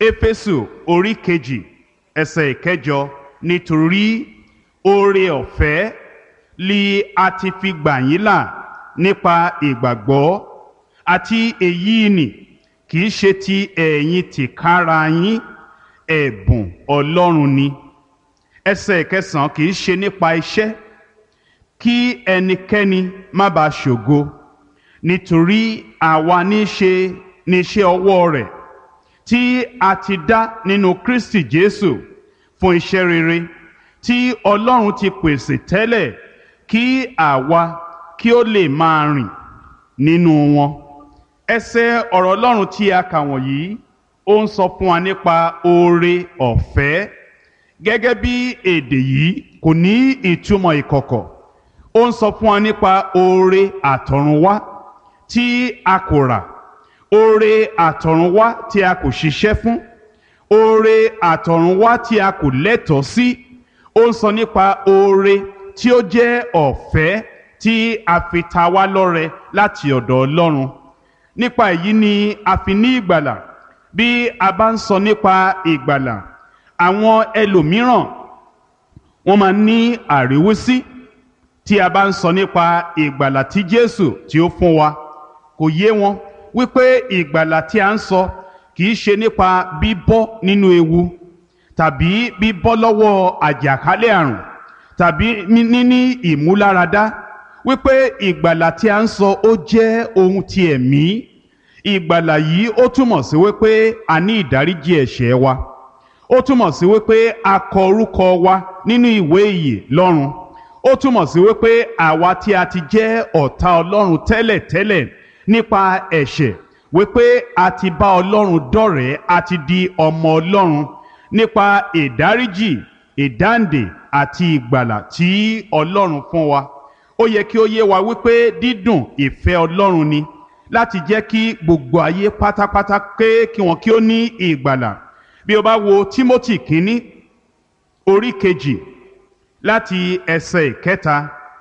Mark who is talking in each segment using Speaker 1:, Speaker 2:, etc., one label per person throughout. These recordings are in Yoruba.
Speaker 1: Éfésù orí kejì ẹsẹ̀ ìkẹjọ, nítorí oore ọ̀fẹ́ li a ti fi gbà yín là nípa ìgbàgbọ́, àti èyí nì kì í ṣe ti ẹ̀yin tìkára yín, ẹ̀bùn Ọlọ́run ni. Ẹsẹ̀ ìkẹsàn, kì í ṣe nípa iṣẹ́, kí ẹnikẹ́ni má bàa ṣògo, nítorí àwa ní iṣẹ́ ọwọ́ rẹ̀ tí a ti dá nínú Kristi Jésù fún iṣẹ́ rere tí Ọlọ́run ti pèsè tẹ́lẹ̀ kí àwa kí ó lè máa rìn nínú wọn. Ẹsẹ̀ ọ̀rọ̀ Ọlọ́run tí a kà wọ̀nyí ó ń sọ fún wa nípa oore ọ̀fẹ́. Gẹ́gẹ́ bí èdè yìí kò ní ìtumọ̀ ìkọ̀kọ̀, ó ń sọ fún wa nípa oore àtọ̀runwá tí a kò rà, oore àtọ̀runwá tí a kò ṣiṣẹ́ fún, oore àtọ̀runwá tí a kò lẹ́tọ̀ọ́ sí. Ó ń sọ nípa oore tí ó jẹ́ ọ̀fẹ́ tí a fi ta wá lọ́rẹ láti ọ̀dọ̀ Ọlọ́run. Nípa èyí ni a fi ní ìgbàlà. Bí a bá ń sọ nípa ìgbàlà, àwọn ẹlòmíràn wọ́n máa ní àríwísí tí a bá ń sọ nípa ìgbàlà tí Jésù tí ó fún wa. Kò yé wọn wípé ìgbàlà tí a ń sọ kì í ṣe nípa bíbọ́ nínú ewu, tàbí bíbọ́ lọ́wọ́ àjàkálẹ̀ àrùn, tàbí níní ìmúláradá. Wípé ìgbàlà tí a ń sọ ó jẹ́ ohun ti ẹ̀mí. Ìgbàlà yìí ó túmọ̀ sí wípé a ní ìdáríjì ẹ̀ṣẹ̀ wa. Ó túmọ̀ sí wípé a kọ orúkọ wa nínú ìwé ìyè lọ́run. Ó túmọ̀ sí wípé àwa tí a ti jẹ́ ọ̀tá Ọlọ́run tẹ́lẹ̀tẹ́lẹ̀ nípa ẹ̀ṣẹ̀, wípé a ti bá Ọlọ́run dọ̀rẹ́, a ti di ọmọ Ọlọ́run nípa ìdáríjì, ìdáǹdè àti ìgbàlà tí Ọlọ́run fún wa. Ó yẹ kí ó yé wa wípé dídùn ìfẹ́ Ọlọ́run ni láti jẹ́ kí gbogbo ayé pátápátá kí wọn kí ó ní ìgbàlà. Bí o bá wo Tímótì kínní orí kejì láti ẹsẹ̀ ìkẹta,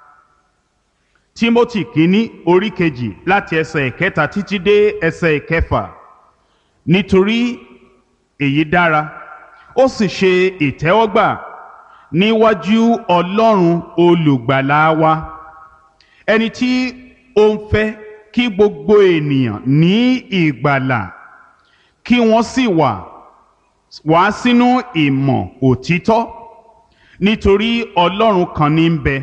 Speaker 1: Tímótì kínní orí kejì láti ẹsẹ̀ ìkẹta títí dé ẹsẹ̀ ìkẹfà, nítorí èyí dára ó sì ṣe ìtẹ́wọ́gbà níwájú Ọlọ́run olùgbàlà wa, ẹni tí ó ń fẹ́ kí gbogbo ènìyàn ní ìgbàlà kí wọ́n sì wá sínú ìmọ̀ òtítọ́. Nítorí Ọlọ́run kan ní ń bẹ,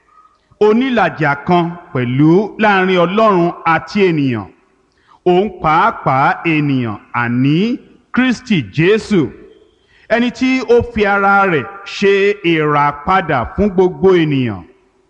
Speaker 1: onílàjà kan pẹ̀lú láàrin Ọlọ́run àti ènìyàn, òun pàápàá ènìyàn, àní Kristi Jésù, ẹni tí ó fi ara rẹ̀ ṣe ìràpadà fún gbogbo ènìyàn,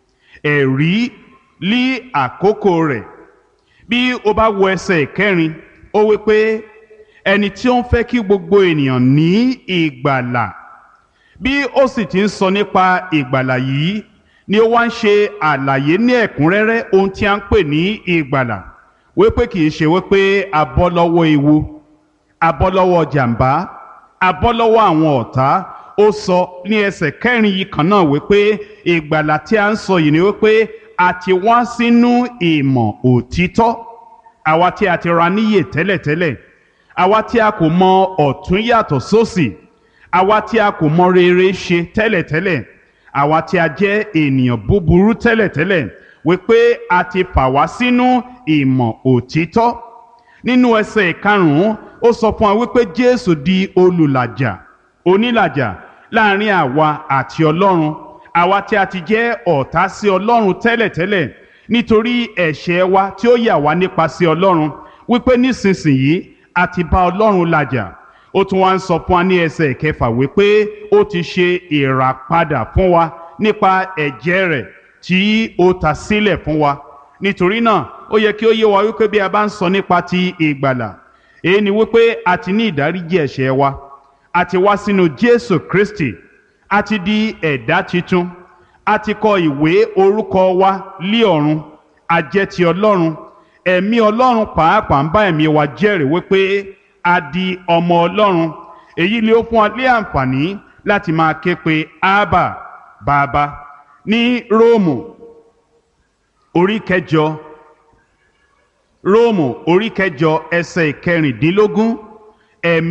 Speaker 1: ẹ̀rí lí àkókò rẹ̀. Bí o bá wo ẹsẹ̀ ìkẹrin, ó wí pé ẹni tí ó ń fẹ́ kí gbogbo ènìyàn ní ìgbàlà. Bí ó sì ti ń sọ nípa ìgbàlà yìí ni ó wá ń ṣe àlàyé ní ẹ̀kúnrẹ́rẹ́ ohun tí a ń pè ní ìgbàlà. Wípé kì í ṣe wípé a bọ́ lọ́wọ́ ewu, a bọ́ lọ́wọ́ jàǹbá, a bọ́ lọ́wọ́ àwọn ọ̀tá. Ó sọ ní ẹsẹ̀ kẹrin yìí kan náà wípé ìgbàlà tí a ń sọ yìí ni wípé a ti wá sínú ìmọ̀ òtítọ́. Àwa tí a ti ra níyè tẹ́lẹ̀tẹ́lẹ̀, àwa tí a kò mọ ọ̀tún yàtọ̀ sósì, àwa tí a kò mọ rere ṣe tẹ́lẹ̀tẹ́lẹ̀, àwa tí a jẹ́ ènìyàn búburú tẹ́lẹ̀tẹ́lẹ̀, wípé a ti fà wá sínú ìmọ̀ òtítọ́. Nínú ẹsẹ̀ ìkarùn-ún ó sọ fún wa wípé Jésù di olùlàjà, onílàjà láàrin àwa àti Ọlọ́run, àwa tí a ti jẹ́ ọ̀tá sí Ọlọ́run tẹ́lẹ̀tẹ́lẹ̀ nítorí ẹ̀ṣẹ̀ wa tí ó yà wá nípa sí Ọlọ́run, wípé nísinsìnyí a ti bá Ọlọ́run làjà. Ó tún wá ń sọ fún wa ní ẹsẹ̀ ìkẹfà wípé ó ti ṣe ìràpadà fún wa nípa ẹ̀jẹ̀ rẹ̀ tí ó ta sílẹ̀ fún wa. Nítorí náà ó yẹ kí ó yé wa wípé bí a bá ń sọ nípa ti ìgbàlà, èyí ni wípé a ti ní ìdáríjì ẹ̀ṣẹ̀ wa, a ti wá sínú Jésù Kristi, a ti di ẹ̀dá titun, a ti kọ ìwé orúkọ wa lé ọ̀run, a jẹ́ ti Ọlọ́run. Ẹ̀mí Ọlọ́run pàápàá ń bá ẹ̀mí wa jẹ́rìí wípé a di ọmọ Ọlọ́run. Èyí ló fún wa ní àǹfààní láti máa ké pe Ábà, Bàbá. Ní Róòmù orí kẹjọ ẹsẹ̀ ìkẹrìndínlógún, ẹ̀mí